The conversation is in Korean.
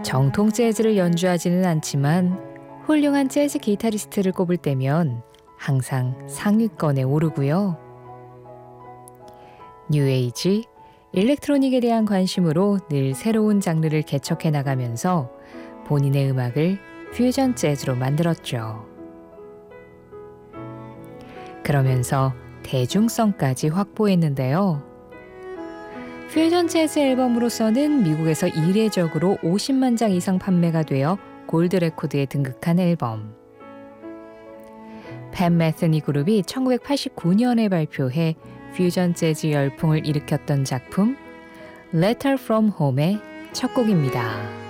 정통 재즈를 연주하지는 않지만 훌륭한 재즈 기타리스트를 꼽을 때면 항상 상위권에 오르고요. 뉴에이지, 일렉트로닉에 대한 관심으로 늘 새로운 장르를 개척해 나가면서 본인의 음악을 퓨전 재즈로 만들었죠. 그러면서 대중성까지 확보했는데요. 퓨전 재즈 앨범으로서는 미국에서 이례적으로 50만 장 이상 판매가 되어 골드 레코드에 등극한 앨범. 팻 메서니 그룹이 1989년에 발표해 퓨전 재즈 열풍을 일으켰던 작품 Letter from Home의 첫 곡입니다.